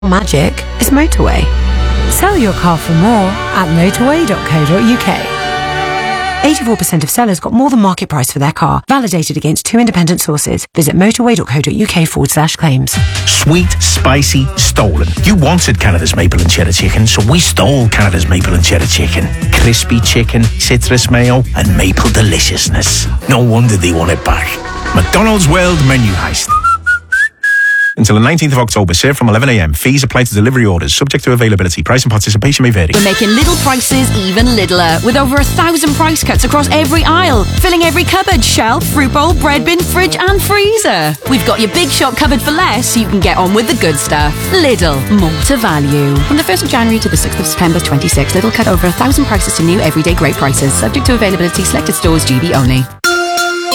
Magic is motorway. Sell your car for more at motorway.co.uk. 84% of sellers got more than market price for their car, validated against 2 independent sources. Visit motorway.co.uk/claims. Sweet, spicy, stolen. You wanted Canada's maple and cheddar chicken, so we stole Canada's maple and cheddar chicken. Crispy chicken, citrus mayo, and maple deliciousness. No wonder they want it back. McDonald's World Menu Heist. Until the 19th of October, served from 11 a.m. Fees apply to delivery orders, subject to availability. Price and participation may vary. We're making little prices even littler, with over 1,000 price cuts across every aisle, filling every cupboard, shelf, fruit bowl, bread bin, fridge and freezer. We've got your big shop covered for less, so you can get on with the good stuff. Lidl, more to value. From the 1st of January to the 6th of September 26, Lidl cut over 1,000 prices to new everyday great prices, subject to availability, selected stores, GB only.